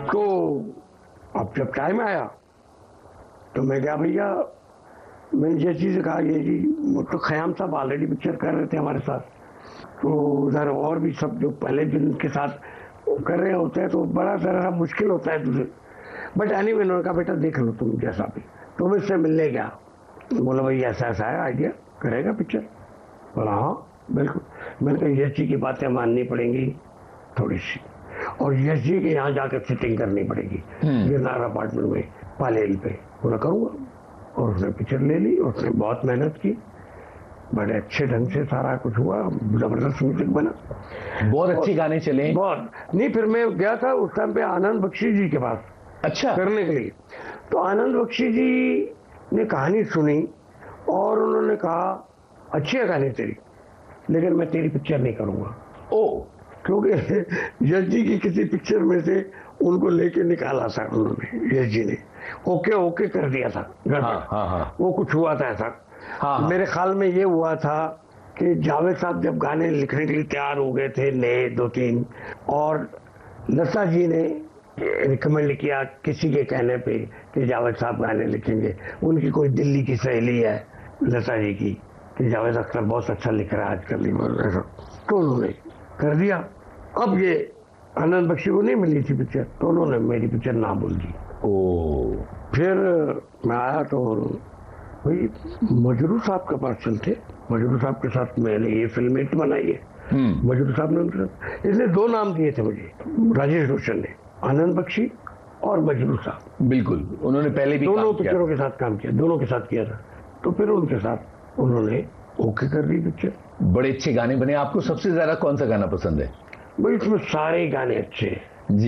तो अब जब टाइम आया तो मैं क्या भैया, मैंने जैसी से कहा ये जी, तो खयाम साहब ऑलरेडी पिक्चर कर रहे थे हमारे साथ, तो उधर और भी सब जो पहले जिनके साथ कर रहे होते हैं तो बड़ा सा मुश्किल होता है तुझे। बट एनीवे उन्होंने कहा बेटा देख लो तुम जैसा भी। तो मैं इससे मिलने गया, बोला भाई ऐसा ऐसा है आइडिया, करेगा पिक्चर? बोला हाँ बिल्कुल। मैंने कहा यश जी की बातें माननी पड़ेंगी थोड़ी सी, और यश जी के यहाँ जाकर सिटिंग करनी पड़ेगी गिरनार अपार्टमेंट में पालेल पे। बोला करूँगा। और उसने पिक्चर ले ली, उसने बहुत मेहनत की, बड़े अच्छे ढंग से सारा कुछ हुआ, जबरदस्त म्यूजिक बना, बहुत अच्छे गाने चले। बहुत नहीं, फिर मैं गया था उस टाइम पे आनंद बख्शी जी के पास अच्छा करने के लिए। तो आनंद बख्शी जी ने कहानी सुनी और उन्होंने कहा अच्छी है कहानी तेरी, लेकिन मैं तेरी पिक्चर नहीं करूंगा। ओ, क्योंकि यश जी की किसी पिक्चर में से उनको लेके निकाला था उन्होंने, यश जी ने ओके ओके कर दिया था। हाँ। वो कुछ हुआ था ऐसा। हाँ। मेरे ख्याल में ये हुआ था कि जावेद साहब जब गाने लिखने के लिए तैयार हो गए थे नए 2-3, और लता जी ने रिकमेंड किया किसी के कहने पे कि जावेद साहब गाने लिखेंगे। उनकी कोई दिल्ली की सहेली है लता जी की कि जावेद अख्तर बहुत अच्छा लिख रहा है आजकल, तो उन्होंने कर दिया। अब ये आनंद बख्शी को नहीं मिली थी पिक्चर, तो उन्होंने मेरी पिक्चर ना बोल दी। फिर मैं आया तो भाई मजरू साहब के पास चलते, मजरू साहब के साथ मैंने ये फिल्म हिट बनाई है। मजरू साहब ने इसने 2 नाम दिए थे मुझे, राजेश रोशन ने, आनंद बख्शी और मजरू साहब। बिल्कुल, उन्होंने पहले भी दोनों पिक्चरों के साथ काम किया, दोनों के साथ किया था। तो फिर उनके साथ उन्होंने ओके कर दी पिक्चर। बड़े अच्छे गाने बने। आपको सबसे ज्यादा कौन सा गाना पसंद है? भाई इसमें सारे गाने अच्छे हैं।